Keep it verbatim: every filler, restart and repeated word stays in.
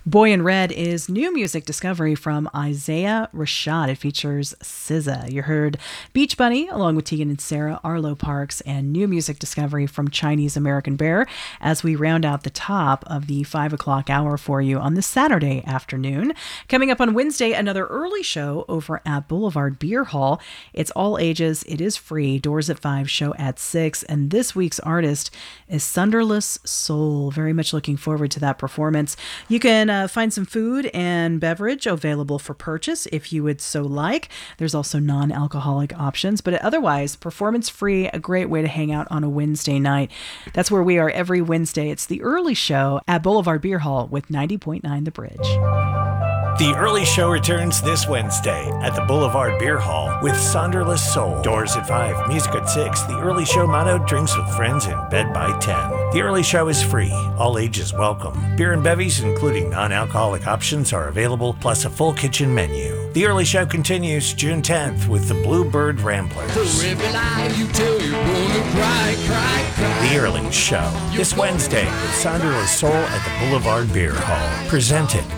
Boy in Red is new music discovery from Isaiah Rashad. It features S Z A. You heard Beach Bunny along with Tegan and Sarah, Arlo Parks, and new music discovery from Chinese American Bear as we round out the top of the five o'clock hour for you on this Saturday afternoon. Coming up on Wednesday, another early show over at Boulevard Beer Hall. It's all ages. It is free. Doors at five, show at six. And this week's artist is Sunderless Soul. Very much looking forward to that performance. You can uh, find some food and beverage available for purchase if you would so like. There's also non-alcoholic options, but otherwise performance free, a great way to hang out on a Wednesday night. That's where we are every Wednesday. It's the early show at Boulevard Beer Hall with ninety point nine The Bridge. The early show returns this Wednesday at the Boulevard Beer Hall with Sonderless Soul. Doors at five, music at six. The early show motto, drinks with friends in bed by ten. The early show is free. All ages welcome. Beer and bevies, including non-alcoholic options, are available, plus a full kitchen menu. The early show continues June tenth with the Bluebird Ramblers. For every lie you tell, you're gonna cry, cry, cry. The early show this Wednesday with Sonderless Soul at the Boulevard Beer Hall. Presented